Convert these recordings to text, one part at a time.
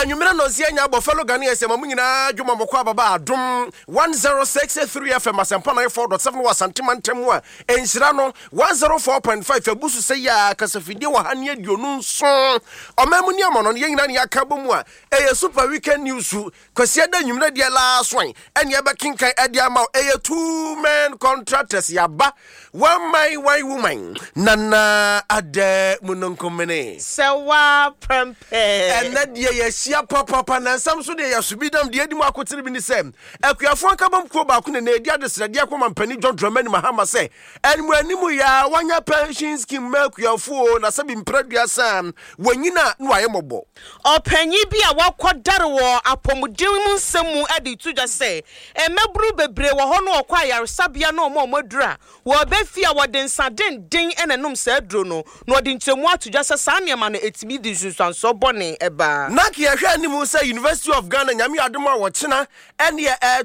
Anwumere no sia nya bofelo gane esema mu nyina dwuma mokọ ababa adom 106.3 FM asempa 94.7 wasantimantem a enhyira no 104.5 abusu se ya kasafidie wa ha ne aduonu nso omamu ni amono ye nyina ne akabo mu a eye super weekend news kwasi ada nwumere de la swan ene ebe kinkan ade ama eye two men contractors yaba one man one woman nana ade munonkomene sewa prempe ene de ye sia papa na nsam so de ye subidam de edi mu akotiri bi ni sem akuafo akabam ko ba ko na edi adesrade akoma mpani John Dramani Mahama se enmu animu ya wanya pension scheme makuafo na sabi mpradua sam wanyina no aye mobo opanyi bi a wakodare wo apomuden mu nsemu adi tuja se emebru bebre wo ho no okwa yaresabia na omadura wo befi a wode nsaden den enenum sa aduro no na odi ntemu atuja se sanema na etimi di susanso bone eba na kiahwe animu se University of Ghana nyame adoma wo chena ene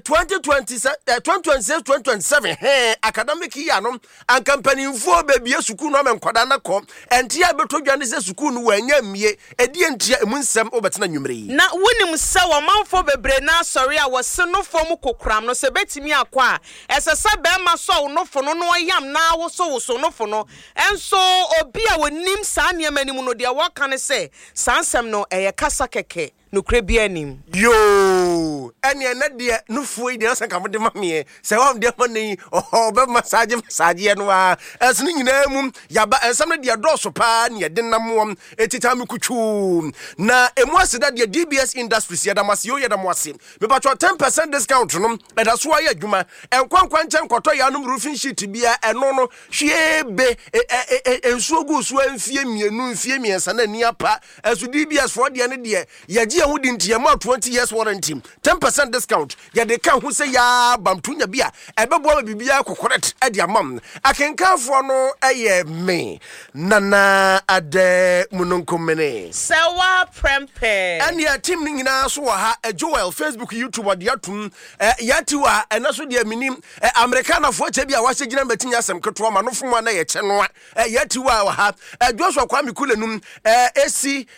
2026-2027 academic year no ankampani mfo bebie sukuu no menkwada na kom entia betodwane se sukuu no wanya mie edi entia emu nsem obetena nwumere yi na wonim se wo manfo bebre na asori a wose no fom kokram no se betimi akwa esese be ma so no fo no yam na wo so no fo no enso obi a wonim sa niam anim no de wo kan se sansem no eye kasa keke nukre bi anim yo ene na de nufuo yi de sanka mo de mamie se wam de mani be massage no a esne nyina mu yaba ensam na de doso pa ne de namom etita me kutwu na emu aseda de DBS Industries yadamase yo yadamase me patcho 10% discount no eda so aye adwuma enkwankwa nchen kwoto ya no roofing sheet bia eno no hwebe ensuo gu so amfie mienu mfie miensa na ni apa esu DBS for de ne de yaji hu di ntiyama 20 years warranty 10% discount ya de kan hu se ya bamtunya bia ebebo bibia kokoret ade amam akenkanfo no eye me nana ade munonkomene sewa prempe ene team ni nyina so wa ha Joel Facebook YouTube ade atum yatiwa enaso de minim Americana fo che bia wa hyegina matinya asem keto ma no fom na ye che no yatiwa wa ha Joshua Kwame Kulenum AC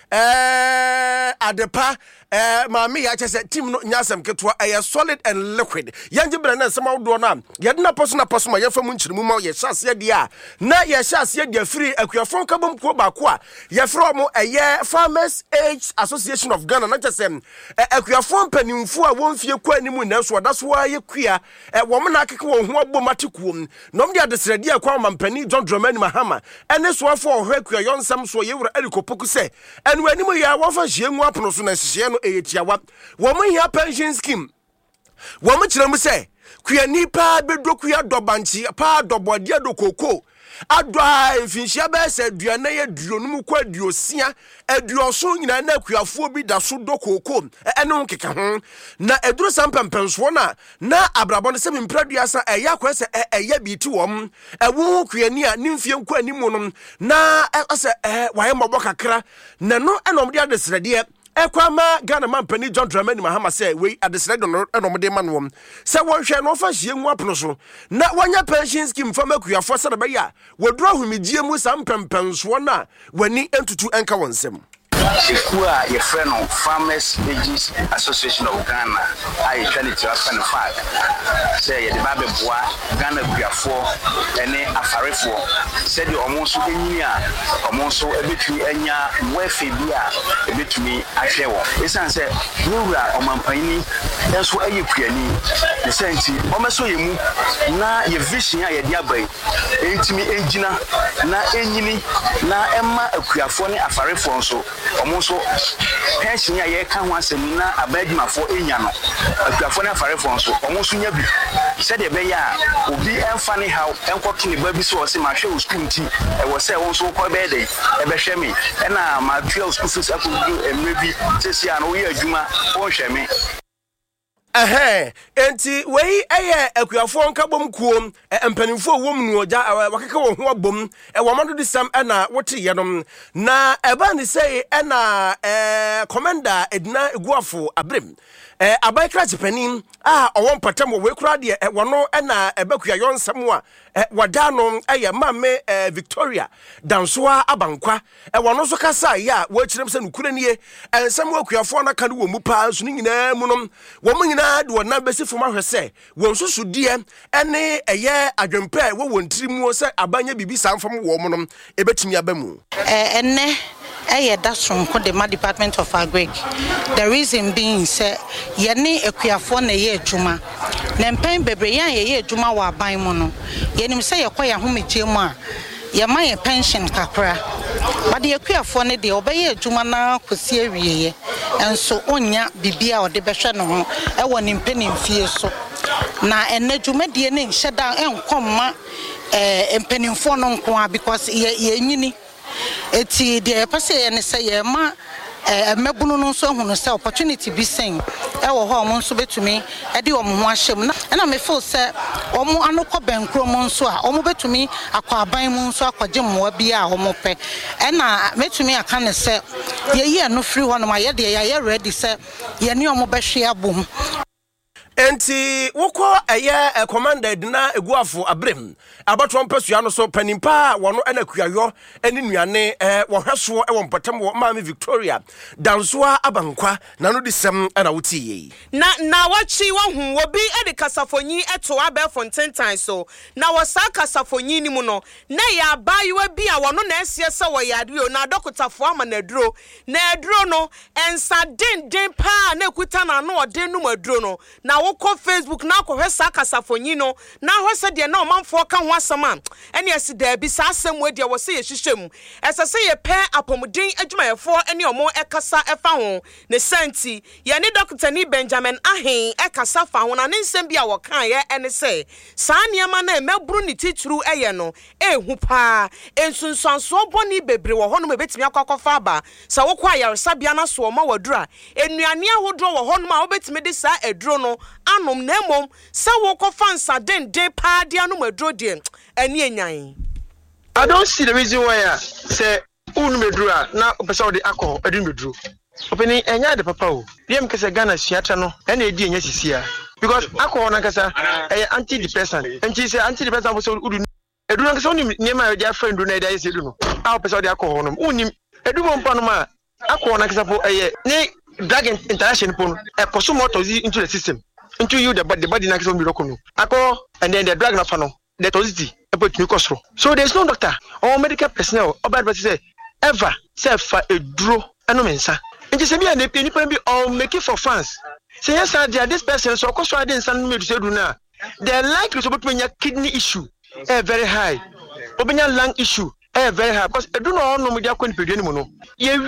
adepa maami ya chese team no nyasem ketwa solid and liquid yanje bra na sama do na yede na poso ma ye famu nchirimu ma ye hyase de a na ye hyase de free akuafon kabom ko ba ko a ye fro mo Farmers Age Association of Ghana na chese akuafon panimfu a won fie kwa animu na so da so ye kua wo mo na akeke wo ho abomatikum nom de adesrade akwa mampani John Dramani Mahama ene so afo ohwe akua yonsam so ye wura alikopoku se enu animu ya wo fa hyiengu apono so na hye no eyetiawa wo mo hia pension scheme wo mo kire mu se kua nipa bedokua dobanchi pa dobode do koko adwa mfinhia be se aduane ye duonum kwa duosia aduoso nyina na akuafo bi da so do koko ene nkeka ho na eduru sampempenso na abrabo no se mpraduasa eya kwa se eya bi ti wom ewo kuani a nimfie nkwa animu no na se waye mobọ kakra na no enom de adesrede ekwama Ghana mampani John Dramani Mahama say we adesrede no enomde manwom se wonhwe no fa hie nwu apono so na wanya pension scheme fama kuafo se be ya woduro ahumidie mu sampempenso na wani entutu enka wonsem Shekua ye friend of Farmers Age Association of Ghana. I tell it to us and fact. Say the Babe Bois, Ghana Biafo, and Afarefo. Said you almost almost a bit to Enya, Wefibia, a bit to me, I share. It's answer, Nura or Mampani, that's why you create the sense. Almost you move, na your vision, I diabe, me engina, na engine, na Emma, a Kuafoni, Afarefo, so. Almost pension ya kan wan semina abadima for enya no akuafo na farefo so almost nya bi said e be ya obi emfa ne how enkoki ne ba bi so se ma hwe o school nti e wo se won so ko be dey e be hwe me e na ma twa school fees akodu emre bi sesi an wo ye adwuma won hwe me enti wei eye akuafo nkabom kuom empanimfo wom nu oja wakeka wo ho abom wo mado disam na wote yenom na eba ni sei na commander Edna Eguafo Abrem abai kra chipanin ɔwɔ mpatam wɔ wekura de wɔno na ɛbɛkua yɔnsɛm a wada no ɛyɛ mamme Victoria dansoa abankwa wɔno so kasa ya wɔkyerɛm sɛ nukura nie ensɛm wakuafo na ka no wɔ mu pa so ne nyinaa mu no wɔn nyinaa de wɔna bɛsi fom ahwɛ sɛ wɔn susudie ɛne ɛyɛ adwempɛ wɔ wɔn tirimu sɛ abanya bibi sanfam wɔ mu no ebetumi aba mu enne that's from the Department of Agric. The reason being, sir, yeni ekuafo na ye adwuma. Na mpan bebre yan ye adwuma wa ban mu no. Yenim say ye kwaya homegye mu a ye ma ye pension kakra. But the ekuafo ne de obeye adwuma na kosi awieye. Enso onya bibia ode behwe no ho e wo ne mpanim fie so. Na enne dwuma de ne nhyeda enkomma mpanimfo no nko because ye nyini eti de pese ye ne say ye ma mebunu no so hunu say opportunity bi sen e wo ho mo nso betumi e de omo ho ahyem na me feel say omo anokọ benkro mo nso a omo betumi akọ aban mo nso akọje mmoa bi a omo pe e na metumi aka ne say ye ye no free ho no ma ye de ye ready say ye ne omo behwe abom. Enti woko eye commander dina eguafo abrem abatwa mpasua no so panimpa wono na kuayo eni nuane wohweso e wompatam wo maame Victoria dansoa abankwa na no disem na wotiye na wachi wahu obi e de kasafonyi eto abefo ntentan so na wosa kasafonyi ni mu no na ya bayiwa bi a wono na esie se wo yadeo na dokotafo ama na aduro no ensa den pa na ekuta na no ode no maduro no na woko Facebook na akɔhwɛ sa kasafonyi no na hwɛ de na ɔmanfo ka ho asɛm ɛne asi da bi sa asɛm we de wɔ se yɛhyehyɛm ɛsɛ se yɛpɛ apɔmuden adwumayɛfo ɛne ɔmo ɛkasa ɛfa ho ne santi yɛne Dr. Ni Benjamin Ahen ɛkasa fa ho na ne nsɛm bi a wɔka yɛ ɛne sɛ saa nneɛma na ɛmɛburu ne tituru ɛyɛ no ɛhu paa ensunsuanso bɔne bebre wɔ hɔ no mebetimi akɔkɔfa aba sa wokɔ ayaresabea na so ɔma wadura enuane ahodoɔ wɔ hɔ no ma wobetimi de saa aduro no anom na mom se wo ko fansa den pa dia no maduro de ani enyan. I don't see the reason why say unu medura na opesa de akọ adu meduro openi enya de papa o biem kese Ghana suata no na edi enya sisia because akọ na kasa antidepressant enti say antidepressant wo so udu edu na kasa onim niema ya friend na eda yesedu no a opesa de akọ no unim edu bompa no ma akọ na kasa po ne drug interaction po no koso motor into the system into you the body na kasa mbiro kono akọ and then the drug na fa no the toxicity so there's no doctor or medical personnel or bad person say ever say for a draw and no mensa and just be an independent be or make it for fans say yes this person so cause I didn't send me to say do now the likely to be a kidney issue very high obenya lung issue very high because I do not know media can be anymore no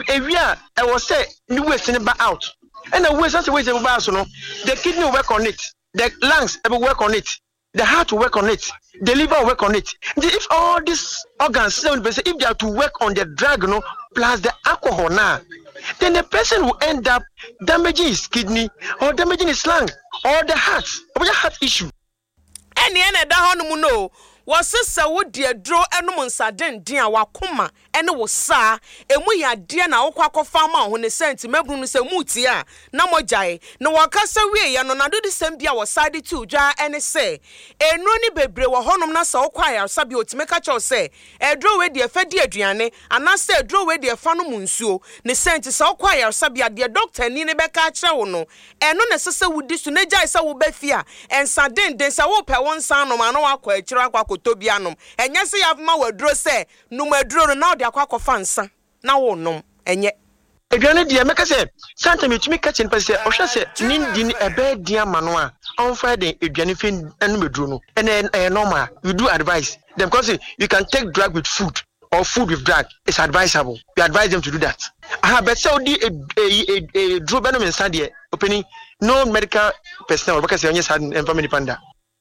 I was say new way send back out and the way way no the kidney will work on it the lungs will work on it. The heart will work on it. The liver will work on it. If all these organs, if they are to work on the drug, plus the alcohol now, then the person will end up damaging his kidney or damaging his lung or the heart issue. Any da hono mu no wasesa wo de dro enum nsaden den a wakoma ene wo saa emu ya de na wo kwakofa ma ho ne senti mabru no se muti a na mojae na wakasa wie ya no na do de sem bia wo side to dwa ene se enu ni bebre wo honom na sa wo kwa ya sabi otimeka cho se edro we de fa di aduane ana se edro we de fa no mu nsuo ne senti sa wo kwa ya sabi de doctor ni ne beka kire wo no eno ne sese wudi su ne jai sa wo ba fia ensaden den sa wo pe won san no ma no akwa akira akwa tobianom enye se yafma waduro se numaduro no na odi akwakofa nsa na wonom enye aduane dia meka se santa metumi ka chen pese ohwe se nindi ni ebe dia mano a onfa den aduane fe numaduro no ene normal you do advise them because you can take drug with food or food with drug it's advisable you advise them to do that but so di a drug benom nsa de opening no medical personnel because onye sad family panda.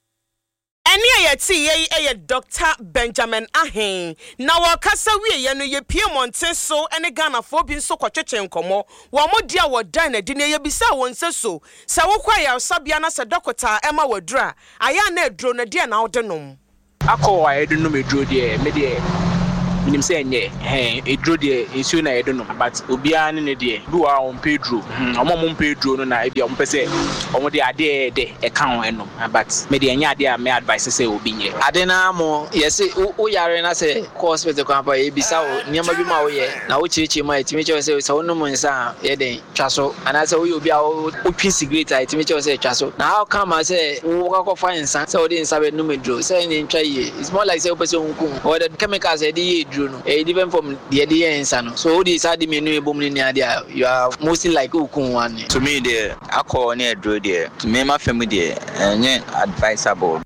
Eni ayeti ye Dr. Benjamin Ahen na wakasa wie ye no ye pie monte so ene Ghana fo bi nso kwatwetwe nkomo wo modia wo dan na di ne ye bisa won seso sa wo kwa ya sabia na se dokota ema wadura aya na edro na dia na ode nom akọ wa edunum edro de me de minim say enye edro de ensuo na yedo no but obia ne de do a on pedro omo pedro no na e bia on pese omo de ade de e kan eno but me de enye ade a me advice say obi nye ade na mo yes o yare na say hospital kwa pa e bisa o niam bi ma wo ye na wo chichi ma etimi che say so no mo nsa ye den twaso ana say wo obi a o twi cigarette a etimi che say twaso na how come I say wo ka ko fa nsa say o de nsa be no medro say ni ntwa ye it's more like say o pese onku or the chemicals e de ye dro no e different from the nsa no so o de sa de menu e bom ni ade you are mostly like okun one to me the akọ na edro de to me ma fam de enye advisable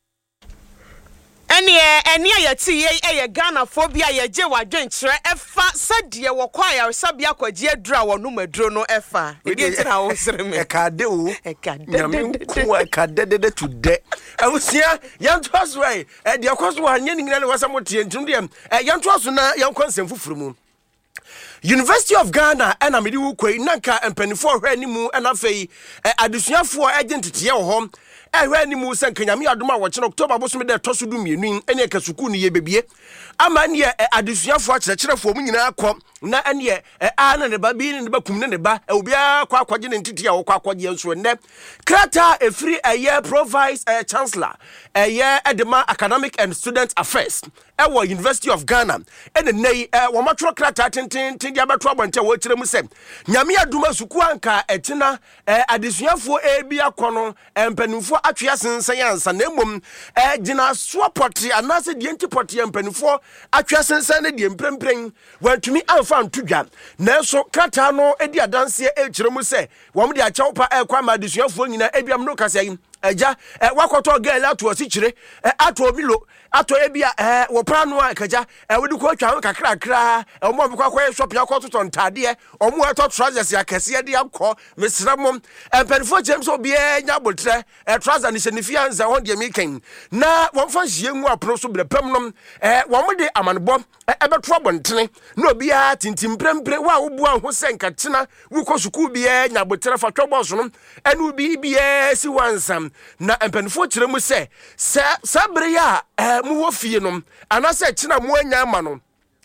Any ayati ye Ghana phobia ye je wadwenkyere efa sadie wo kwa ya sabia kwagie dra wo no madro no efa e di ntira wo sere me ekade o nyame ko ekade de today awusia yanto aso ai e de akoso anye ni ngina ne wasamotie ntum de yanto aso na yankɔ nsɛm fufuru mu University of Ghana and Amidi Wukwe Nanka and Penifo Renimu and Afei Adusua for agent here home. Renimu San Kenyami Aduma watching October Bosumi de Tosudu Mini, any Kasukuni ye baby. Amania Adusua for Chachra for Munina Kom, na and ye Anna the Babi in the Bakum Neba, Ubia Quaquajin and Titia or Quaquajian Swende. Krata a free a year provides a chancellor, a year at the Academic and Student Affairs. Our University of Ghana and the Nay Wamatro Krata Tintin Yabatwa and Tawachim Sem. Nyamia Duma Sukuanka etina Adusua for Abia Kono and Penufo Atriasin Science and Nemum Dina Swapoti and Nasa the Antipoti and Penufo Atriasin Sandy and Prempring went to me and found Tuga. Nelso Kratano Edia Dancia Echemuse, one day a chopper Aquama Adusua for Nina Abiam Noka saying. Eja wakoto girl atu osichire atu obilo atu ebia wopra no akaja we du ko twa kakra omo bi kwakwa shop ya koto ntade omo eto trousers ya kese de akọ mesramom penfo james obi nya botre trouser ni senifianza won de meken na won fa hie mu apro so brepam nom won de amanbo ebeto abontene na obi a tintim prempre wa obu anho senka tena wu ko suku bi nya botre fa twobos no enu bi si wansam na empenfo kire mu se sabre ya mu wo fie no anase kina mu anya ma no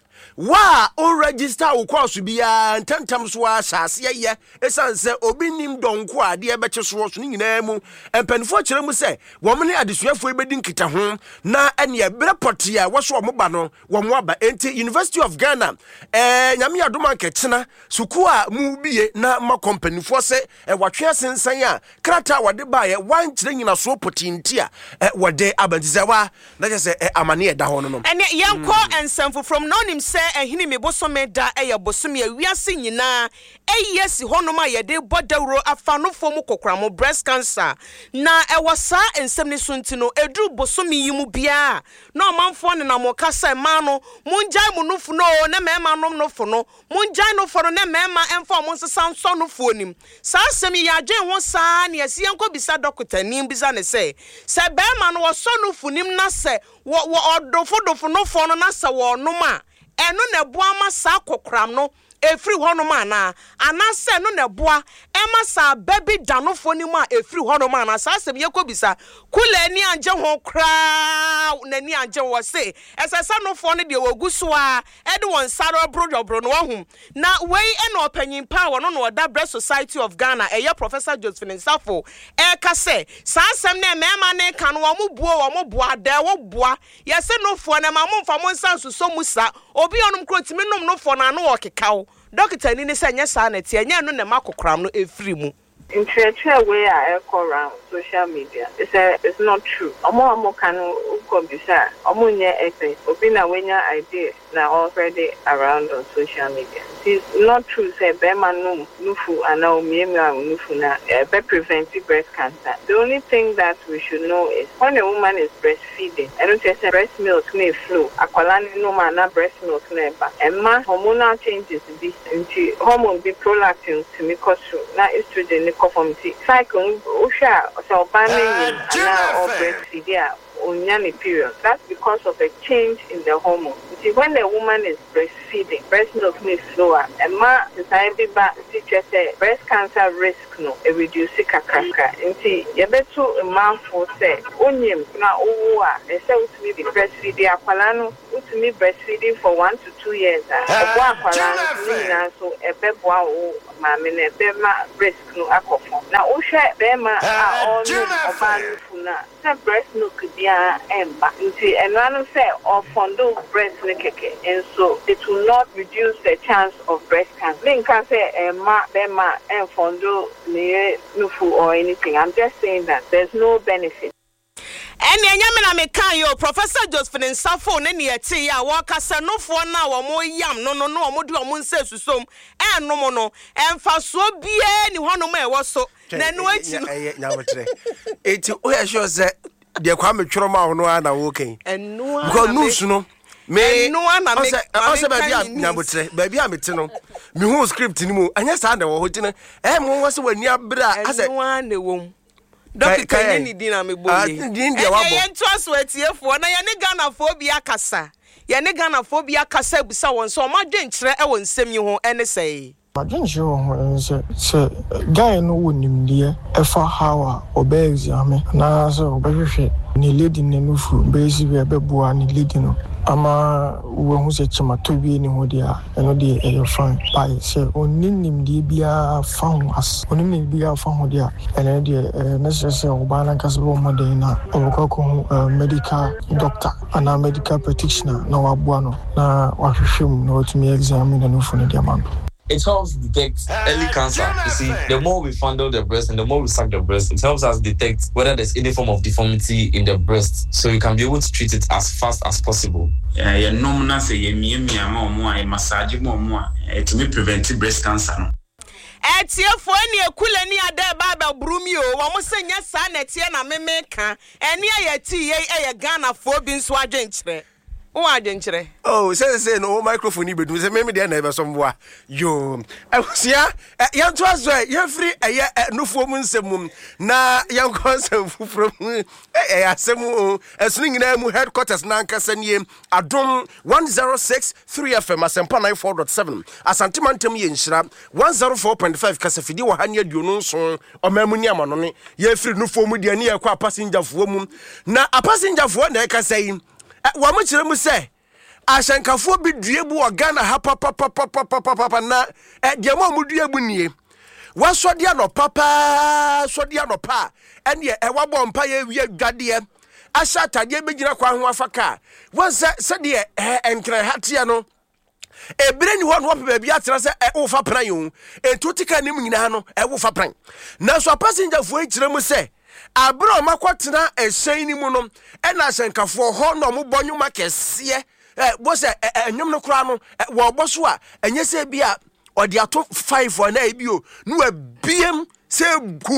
wa o register wo course bia ntantam so asase ye esanse obi nim donko ade ebeche so so nyina mu empenfo kire mu se wo mne adesuafo ebedi nkita ho na ene breport ya wo so mo ba no wo mo aba enti University of Ghana nyame adoma nkechena suku a mu bie na ma company fo se watwe sensan a krata wode ba ye wan kire nyina so potinti a wode abantisewa na je se amane eda ho no ene yanko ensamfo from nonim se ehini me bosome da eye bosome awiase nyina eyesi honoma yede bodawro afanofo mu kokramo breast cancer na ewasa ensem ni suntino edru bosome yimu bia na omanfo ne na mokasa ma no munjai munufu no na mema nom no fo no munjai no fo no na mema emfa mo nsesa nso no fo nim sa asem ya adwen ho saa ne yesi enko bisa dokota nim bisa ne se bema no wo so no fo nim na se wo odofo no fo no na se wo nom a eno na boa ma sa kokram no efiri honoma na anase no na boa ema sa baby danofo ni mu a efiri honoma na sa asem yekobisa kula ni anje ho kra na ni anje wo se esesa no fo no de woguso a ede won saro brodobro no wahum na wei eno opanyin power no no da Breast Society of Ghana Professor Josephine Safo ka se sa asem na mema ne kan wo mo boa da wo boa yese no fo na ma mo mfa mo nsanso so musa obi onum krotimi nom no fo na no okekawo Doctor ni say nya sa na tie nya no na makokram no efiri mu in way I around social media it's not true omo kan ko bisa omo nya essay obi na wenya idea na already around on social media it's not true say be man no nufu ana omiema nufu na be prevent breast cancer. The only thing that we should know is when a woman is breastfeeding and it say breast milk may flow akwala ni no man na breast milk na ba and ma hormonal changes be into hormone be prolactin to me cause na estrogen conformity cycle osha so banning and now breastfeeding onyane period. That's because of a change in the hormone. See, when a woman is breastfeeding, breast milk is lower. And ma society back teacher say breast cancer risk no a reduce kakaka. And see, you better a man for say onion na uwa. They say to me the breastfeeding apalano to me breastfeeding for 1 to 2 years. So a bebwa mammy bema breast no akofo. Now usha bema all obana funa. Breast milk could be an ember. And one say or fondo breast and so it will not reduce the chance of breast cancer. They can say bema and fondo nufu or anything. I'm just saying that there's no benefit. Eni anyamena meka yo Professor Josephine Nsafo ne ne eti ya wakasa nofo na wo mo yam no wo de wo nse susom ennom no emfa so bie ni hono ma ewo so na no achi nyawotre eti o ya sure say de kwa metworo ma hono ana wo ken enu because news no me enu ana me ose ba bia nyawotre ba bia mete no me hu script ni mu anya sa na wo ho tine mo wo se wani abra ase enu ana wo Dr. Ni dina me boye. Yen to aswetiefo na ye ne Ghana phobia kasa. Ye ne Ghana phobia kasa busa won so ma dwenkyere e won nsem yi ho ene sei. Ma dwenkyere ho se guy no wonimdie e fa hawa obe exam na so obehwehwe ni lady ne nufu be si be beboa ni lady no ama wo hu se chima to bi ni ho dia eno de e fan pai se onim de bia fa ho as onim bia fa ho dia eno de necessary oba na kase bo modern na oboko medical doctor and medical practitioner na wabua no na wahwehwem na otumi examine na nufu ne dia man. It helps detect early cancer. You see, the more we fondle the breast and the more we suck the breast, it helps us detect whether there's any form of deformity in the breast, so you can be able to treat it as fast as possible. Yeah, no say massage to me prevent breast cancer. Etiefo ani ekule ni ade baba brumi o wo mo senya sa na tie na memeka eni ayati ye Ghana fo bi nso adwenkyere. Oh, say no microphone ibedu say me dey na ebe somboa yo asia yan to aso yan free nufo mu nsem na yan konsem fufuro mu asem esunu nyina mu headquarters na nkasa nie adom 106.3 FM asempa 94.7 asantimantem ye nhyira 104.5 kasafidi wo hania duonu nso omamu ni amano ne ye free nufo mu de ne ye kwa passenger fo mu na a passenger fo na ekasa yi wa mo kire mu se ashankafo bi duebu o Ghana ha papa na de mo mu duebu nie wasode no papa sode no pa ene e wabo mpa ye wie dwade asha tade begina kwa ho afaka wonse se de enkre hatia no ebire ni ho no papa bia tira se wo fa pran yo entutika nim nyina no wo fa pran na so passenger fo kire mu se abro makwatena ehyen ni mu no ena hyenkafo ho no mo bonyuma kese bo se enwom no kura no wo boso a enye se bia odi ato 5 na ebio no abiem se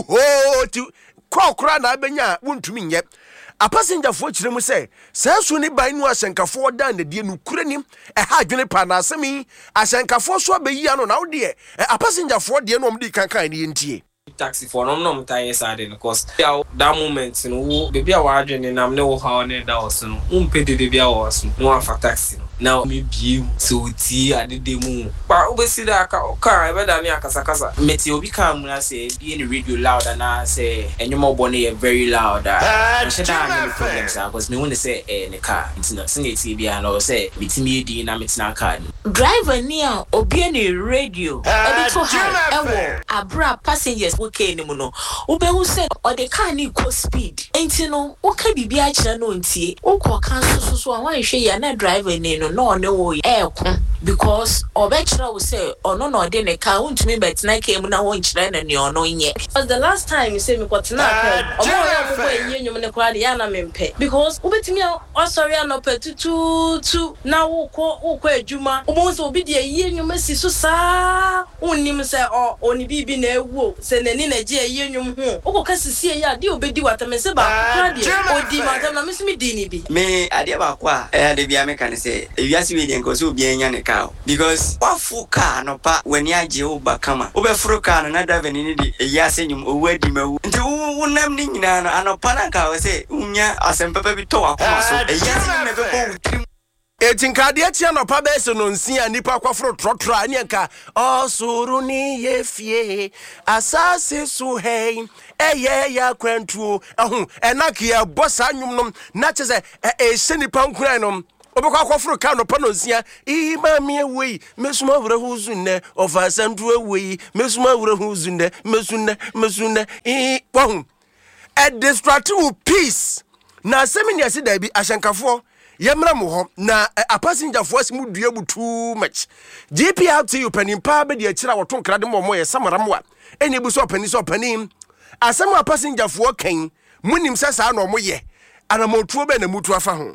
guhoti kokura na abenya wontumi nye a passenger fo kire mu se sasu ni ban nu hyenkafo da na die no kura nim ha adwene pa na asemi hyenkafo so abeyi ano na wo de a passenger fo de no omdi kankan ni ntie taxi for no tie side because that moment no baby a wadwene nam ne wo ha ne da was no umpede de bia was no afa taxi no now me bi so ti adede mu pa obesi da ka e da ne akasakasa meti obi ka mu na say be in radio loud and I say enyomo bone very loud she da no problems because me want to say ne car it's not sineti bia no say bitimi edi na metina car driver near obi ne radio e to high ewo abra passengers okay ni mu no obehu say o de car ni go speed enti no o ka bibia kire no ntie o ko kan so a wan hwe ya na driver ni no ne wo ekon because obekira wo say ono no de ne car untumi betina ka mu na wo nkire na ne ono nye because the last time you say me kwatena ka omo ya mo go enye nyum ne kwa de ya na mempe because obetimi o sorry anope tutu na wo ko adwuma omo so obi de enye nyum si so saa unnim say oni bibi na ewu se nani na je enye nyum ho o ko kasisi ya de obedi watamese ba kwa de odi matam na mesimi di ni bi me ade ba kwa de bia me kan say ewiase we de nkoso obi enya ne car because wafu car no pa wani age o ba kama obefuru car na driver ni di ewiase nyum owadi mawu nti wonam ni nyina no anopa na ka we say unya asempapa bi to akoma so ewiase ni me be bo utrim Etinkade tia no pa bese no nsia nipa kwafro trotra ani nka osuru ni yefie asase so hey eye ya kwantuo ehu enake ya bossa nwum nom na chese ehye nipa nkuran nom obekwa kwafro ka no pa no nsia ima mi ewei mesuma wura huzu ne ofasandu ewei mesuma wura huzu ne mesunne wahu a distractive peace na semini ase da bi ahyankafo yemra mo ho na a passenger force mu dua bu too much GPRT panimpa be de akira woto nkra de mo ye samaram wa eni bu so panim asem a passenger for kan munim sasa na mo ye anamotuo be na mutu afa ho.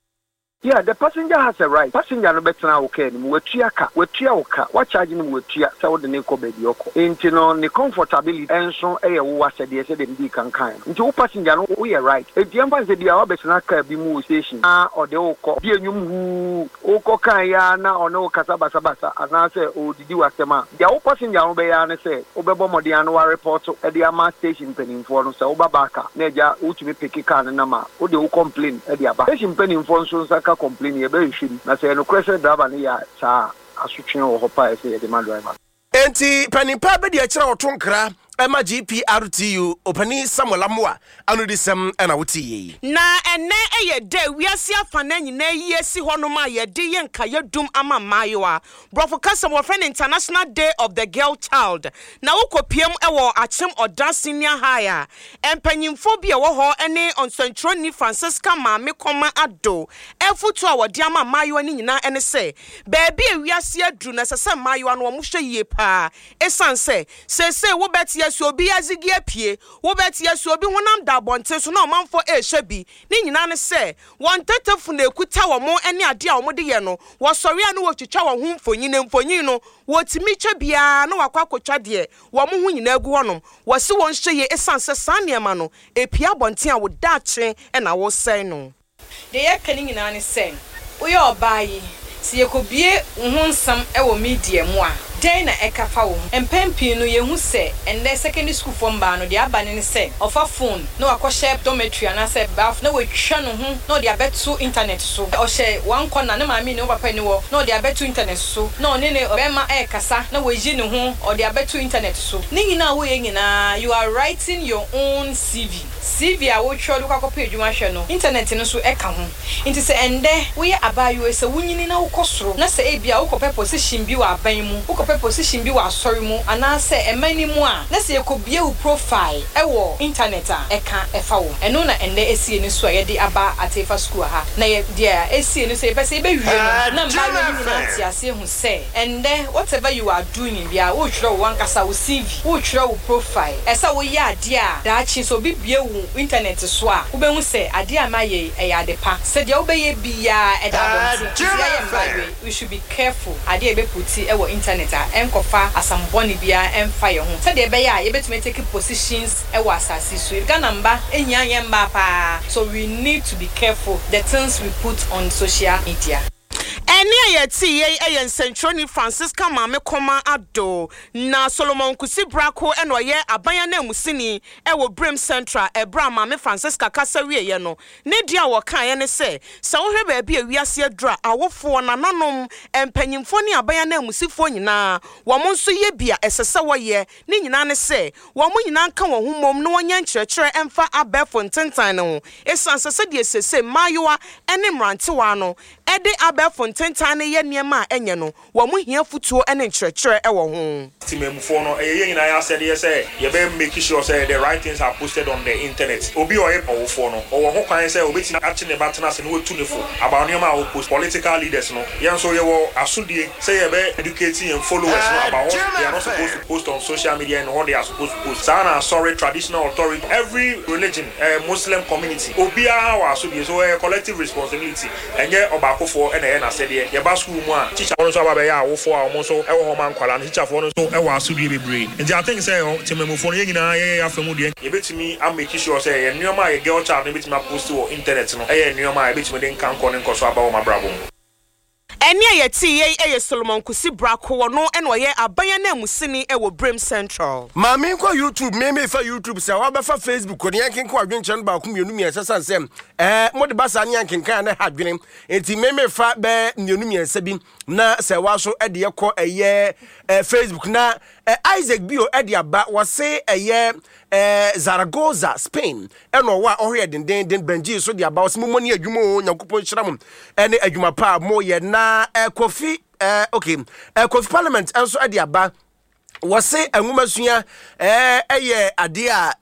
Yeah, the passenger has a right. Passenger no better okay. Wetua oka. What charging wetua? So the neko baby oko. Into no the comfortability. Enso wo said they said them be kan. Into passenger no we are right. If the ambassador be our better ka bi mu station. Or the oko. Be nyum hu oko kan ya na ono kasa basa. Ana say o didi wasema. The passenger no be ya na say obebo modi anu wa report e the ama station penimfo no say obabaka. Na ja utumi peki kan na ma. O de complain e the aba. Station penimfo so complain ye be shiri na say no kwese driver ne ya cha asutwe wo hopa say the man driver enti panimpa be de akira woto nkra ema GPRTU opani Samuel Amoa anu disem na wotie na ene eye de wiase afana nyina yesi honoma ye de yenka yedum ama mayoa brofo kasem wo friend International Day of the Girl Child na wokopiem ewo achem odan senior higher empanyimfo bia wo ho ene onsantroni Francisca Maame Koma Ado efutu a wodi ama mayoa ni nyina ene se baabi e wiase adru na sese mayoa no wo hwe yie pa esanse sese wo betie so obi azigi apie wo betie so obi honam da bonte so na omanfo ehwe bi ni nyina ne se won tetefu na ekuta wo mo ene ade a wo de ye no wo sori anu wo twitwa wo hu mfonyin no wo timi twa bia na wakwa kotwa de wo mo hu nyina agu honom wo se won hye esanse sanema no epia bonte a wo dache na wo sei no de ye kani nyina ne se wo ye obayi si yekobie hu nsam ewo media mu a den na ekafa wo empempi no yehu se ende secondary school form ba no de abane ne se ofa phone no akɔhye dormitory na se baf na wetwa no ho no de abeto internet so ɔhye wan kɔna na maami ne papa ni wo no de abeto internet so no ne bema ekasa na weji ne ho o de abeto internet so ni nyina wo ye nyina you are writing your own CV a wo twa do kakɔpa adwuma hwɛ no internet no so eka ho nti se ende wo ye abayo se wunyini na wo kɔsoro na se ebia wo kɔpa position bi wa aban mu position bi wa sorry mu ana se emani mu a na se ekobie wo profile ewo internet a eka efa wo eno na ende esie ni so ye de aba atefa school ha na ye dia esie ni so ye pese be wie no na mba no ni na ti ase hu se ende whatever you are doing bia wo twere wo ankasa wo CV wo twere wo profile esa wo ye ade a da chi so bi bie wo internet so a wo be hu se ade a ma ye ade pa se dia wo be ye bia e da bonti we should be careful ade e be puti ewo internet enkofa asamboni bia emfa ye ho se de be ya ye betime take positions e wa asasi so Ghana mba enya ye mba pa so we need to be careful the things we put on social media. Eni ayeti ye Centroni Francisca Maame Koma Ado na Solomon Kusi Brako eno ye abanya na musini wo Brim Central Ebra Maame Francisca Kasawie ye no ne dia wo kan ye ne se wo hwe ba bia wiase adura awofo na nanom empanyimfo ne abanya na musifo nyina wo mo nso ye bia esese wo ye ne nyina ne se wo mo nyina nka wo humom no wonya nkyerɛkyerɛ emfa abefo ntentan ne ho esanse se de sese mayoa ene mrantewa no ede abefo tentane ye niema enye no wo mu hia futuo ene nkyerɛkyerɛ ewo ho timemfo no ye nyina ya said ye say ye be make sure say the right things are posted on the internet obi o ye powofo no owo ho kwan say obeti achi ne batena se no wetu ne fo about niema o post political leaders no ye so ye wo asodie say ye be educating and followers no about what they are not supposed to post on social media and what they are supposed to post sana sorry traditional authority every religion Muslim community obi a wa asodie so a collective responsibility enye obakofo ene na said ye ba school mu a teacher won so aba be ya awofo a omo so e wo ho man kwala na teacher fo no so e wo asodie bebre nti I think say timemfo no ye nyina ye afemu de ye betimi am make sure say ye nneoma ye girl child no betimi post wo internet no e ye nneoma ye betimi de nkan ko ne nko so aba wo mabrabo Eni ayeti ye Solomon Kusi Brako no eno ye abayana musini ewo Brim Central. Mami kwa YouTube, meme fa YouTube se wa ba fa Facebook ko yankin ko adwenchen ba ku mienu miensa sansem. Mode basa ne yankin kan na hadwene. Enti meme fa be mienu miensa bi na se wa so ede ye ko Facebook na Isaac Bio ede aba wase Zaragoza Spain eno wa ohye den Benji so de aba wase momoni adwumo Nyankopon hyiram ene adwuma pa mo ye na Kofi Kofi Parliament enso ade aba wase enwumasua eye ade a